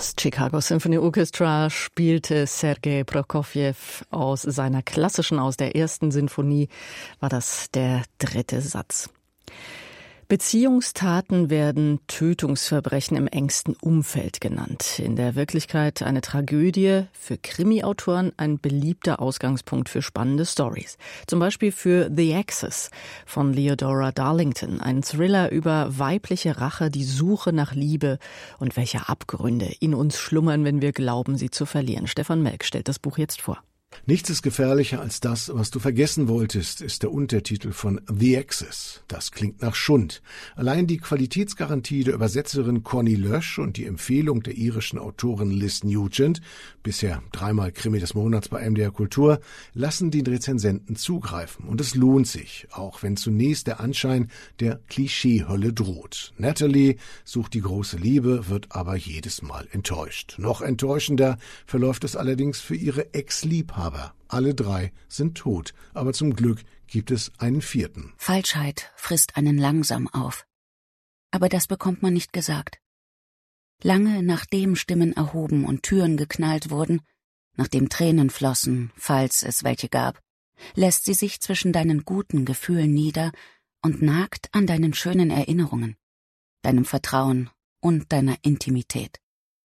Das Chicago Symphony Orchestra spielte Sergei Prokofjew aus seiner klassischen, aus der ersten Sinfonie, war das der 3. Satz. Beziehungstaten werden Tötungsverbrechen im engsten Umfeld genannt. In der Wirklichkeit eine Tragödie, für Krimi-Autoren ein beliebter Ausgangspunkt für spannende Stories. Zum Beispiel für The Exes von Leodora Darlington, ein Thriller über weibliche Rache, die Suche nach Liebe und welche Abgründe in uns schlummern, wenn wir glauben, sie zu verlieren. Stefan Melk stellt das Buch jetzt vor. Nichts ist gefährlicher als das, was du vergessen wolltest, ist der Untertitel von The Exes. Das klingt nach Schund. Allein die Qualitätsgarantie der Übersetzerin Connie Lösch und die Empfehlung der irischen Autorin Liz Nugent, bisher 3-mal Krimi des Monats bei MDR Kultur, lassen den Rezensenten zugreifen. Und es lohnt sich, auch wenn zunächst der Anschein der Klischeehölle droht. Natalie sucht die große Liebe, wird aber jedes Mal enttäuscht. Noch enttäuschender verläuft es allerdings für ihre Ex-Liebhaber. Alle 3 sind tot, aber zum Glück gibt es einen 4. Falschheit frisst einen langsam auf. Aber das bekommt man nicht gesagt. Lange nachdem Stimmen erhoben und Türen geknallt wurden, nachdem Tränen flossen, falls es welche gab, lässt sie sich zwischen deinen guten Gefühlen nieder und nagt an deinen schönen Erinnerungen, deinem Vertrauen und deiner Intimität.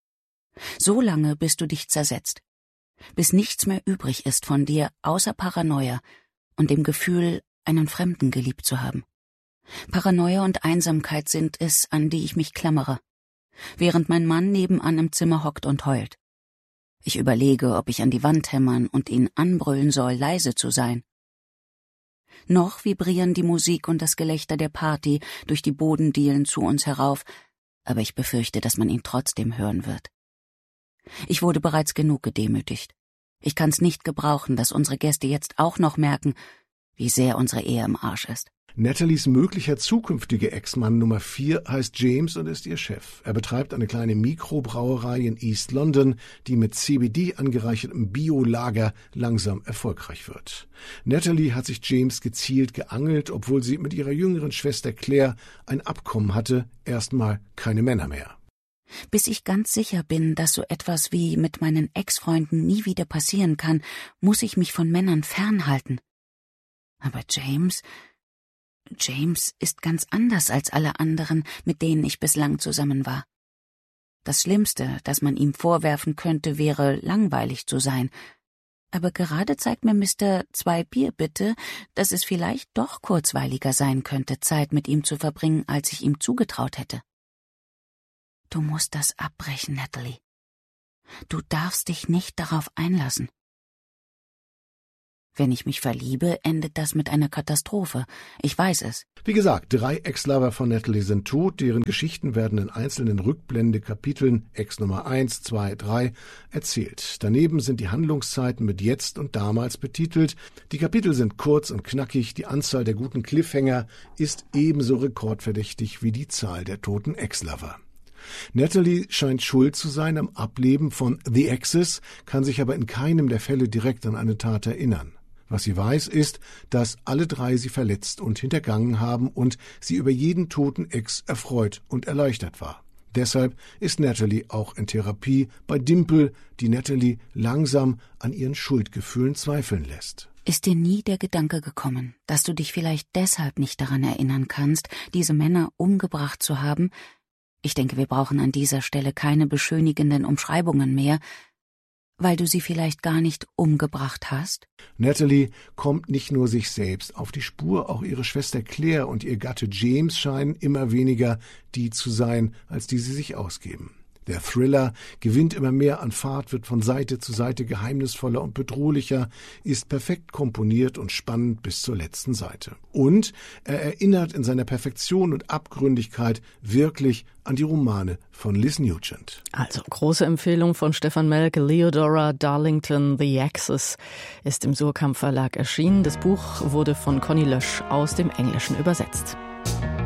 So lange, bis du dich zersetzt, bis nichts mehr übrig ist von dir, außer Paranoia und dem Gefühl, einen Fremden geliebt zu haben. Paranoia und Einsamkeit sind es, an die ich mich klammere, während mein Mann nebenan im Zimmer hockt und heult. Ich überlege, ob ich an die Wand hämmern und ihn anbrüllen soll, leise zu sein. Noch vibrieren die Musik und das Gelächter der Party durch die Bodendielen zu uns herauf, aber ich befürchte, dass man ihn trotzdem hören wird. Ich wurde bereits genug gedemütigt. Ich kann's nicht gebrauchen, dass unsere Gäste jetzt auch noch merken, wie sehr unsere Ehe im Arsch ist. Natalies möglicher zukünftiger Ex-Mann Nummer 4 heißt James und ist ihr Chef. Er betreibt eine kleine Mikrobrauerei in East London, die mit CBD angereichertem Biolager langsam erfolgreich wird. Natalie hat sich James gezielt geangelt, obwohl sie mit ihrer jüngeren Schwester Claire ein Abkommen hatte, erstmal keine Männer mehr. Bis ich ganz sicher bin, dass so etwas wie mit meinen Ex-Freunden nie wieder passieren kann, muss ich mich von Männern fernhalten. Aber James ist ganz anders als alle anderen, mit denen ich bislang zusammen war. Das Schlimmste, das man ihm vorwerfen könnte, wäre, langweilig zu sein. Aber gerade zeigt mir Mr. 2 Bier bitte, dass es vielleicht doch kurzweiliger sein könnte, Zeit mit ihm zu verbringen, als ich ihm zugetraut hätte. Du musst das abbrechen, Natalie. Du darfst dich nicht darauf einlassen. Wenn ich mich verliebe, endet das mit einer Katastrophe. Ich weiß es. Wie gesagt, 3 Ex-Lover von Natalie sind tot, deren Geschichten werden in einzelnen Rückblendekapiteln Ex Nummer 1, 2, 3 erzählt. Daneben sind die Handlungszeiten mit jetzt und damals betitelt. Die Kapitel sind kurz und knackig, die Anzahl der guten Cliffhanger ist ebenso rekordverdächtig wie die Zahl der toten Ex-Lover. Natalie scheint schuld zu sein am Ableben von The Exes, kann sich aber in keinem der Fälle direkt an eine Tat erinnern. Was sie weiß, ist, dass alle 3 sie verletzt und hintergangen haben und sie über jeden toten Ex erfreut und erleichtert war. Deshalb ist Natalie auch in Therapie bei Dimple, die Natalie langsam an ihren Schuldgefühlen zweifeln lässt. Ist dir nie der Gedanke gekommen, dass du dich vielleicht deshalb nicht daran erinnern kannst, diese Männer umgebracht zu haben? Ich denke, wir brauchen an dieser Stelle keine beschönigenden Umschreibungen mehr, weil du sie vielleicht gar nicht umgebracht hast? Natalie kommt nicht nur sich selbst auf die Spur, auch ihre Schwester Claire und ihr Gatte James scheinen immer weniger die zu sein, als die sie sich ausgeben. Der Thriller gewinnt immer mehr an Fahrt, wird von Seite zu Seite geheimnisvoller und bedrohlicher, ist perfekt komponiert und spannend bis zur letzten Seite. Und er erinnert in seiner Perfektion und Abgründigkeit wirklich an die Romane von Liz Nugent. Also große Empfehlung von Stefan Melk, Leodora Darlington, The Exes ist im Suhrkamp Verlag erschienen. Das Buch wurde von Connie Lösch aus dem Englischen übersetzt.